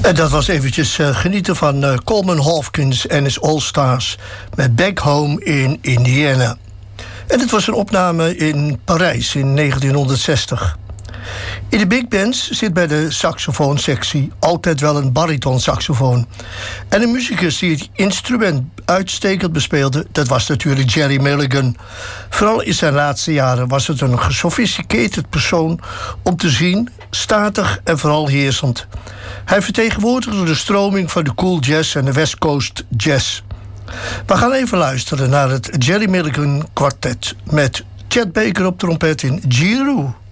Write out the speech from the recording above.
En dat was eventjes genieten van Coleman Hawkins en his All Stars met Back Home in Indiana. En het was een opname in Parijs in 1960. In de big bands zit bij de saxofoonsectie altijd wel een baritonsaxofoon. En een muzikus die het instrument uitstekend bespeelde, dat was natuurlijk Jerry Mulligan. Vooral in zijn laatste jaren was het een gesophisticated persoon om te zien, statig en vooral heersend. Hij vertegenwoordigde de stroming van de cool jazz en de West Coast jazz. We gaan even luisteren naar het Jerry Mulligan kwartet met Chet Baker op trompet in G. Roo.